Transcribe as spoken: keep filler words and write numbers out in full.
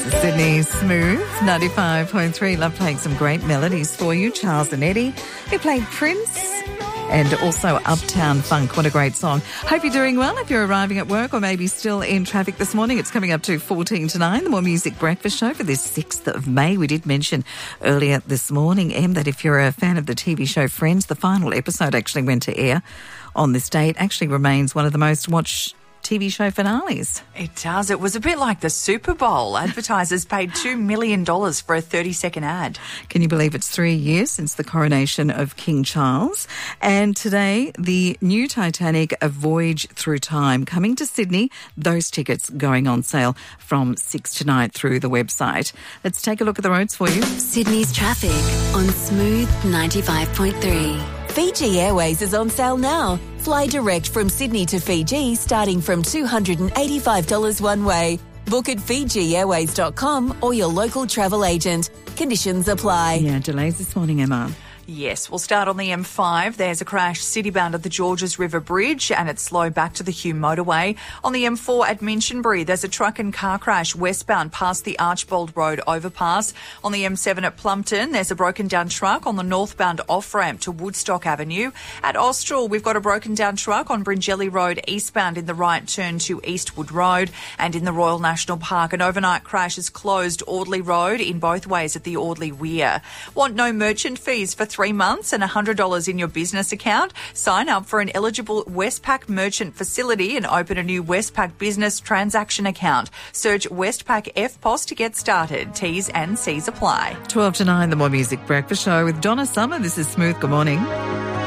is Sydney's Smooth ninety-five point three. Love playing some great melodies for you. Charles and Eddie, who played Prince and also Uptown Funk. What a great song. Hope you're doing well. If you're arriving at work or maybe still in traffic this morning, it's coming up to fourteen to nine, the More Music Breakfast Show for this sixth of May. We did mention earlier this morning, Em, that if you're a fan of the T V show Friends, the final episode actually went to air on this day. It actually remains one of the most watched T V show finales. It does. It was a bit like the Super Bowl. Advertisers paid two million dollars for a thirty-second ad. Can you believe it's three years since the coronation of King Charles? And today, the new Titanic, A Voyage Through Time, coming to Sydney. Those tickets going on sale from six tonight through the website. Let's take a look at the roads for you. Sydney's traffic on Smooth ninety-five point three. Fiji Airways is on sale now. Fly direct from Sydney to Fiji starting from two hundred eighty-five dollars one way. Book at fiji airways dot com or your local travel agent. Conditions apply. Yeah, delays this morning, Emma. Yes, we'll start on the M five. There's a crash citybound at the Georges River Bridge and it's slow back to the Hume motorway. On the M four at Minchinbury, there's a truck and car crash westbound past the Archbold Road overpass. On the M seven at Plumpton, there's a broken down truck on the northbound off-ramp to Woodstock Avenue. At Austral, we've got a broken down truck on Bringelly Road eastbound in the right turn to Eastwood Road. And in the Royal National Park, an overnight crash has closed Audley Road in both ways at the Audley Weir. Want no merchant fees for three months and one hundred dollars in your business account? Sign up for an eligible Westpac merchant facility and open a new Westpac business transaction account. Search Westpac F P O S to get started. T's and C's apply. twelve to nine, the More Music Breakfast Show with Donna Summer. This is Smooth. Good morning.